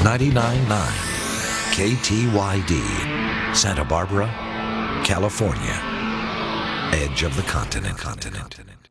99.9 KTYD, Santa Barbara, California. Edge of the continent.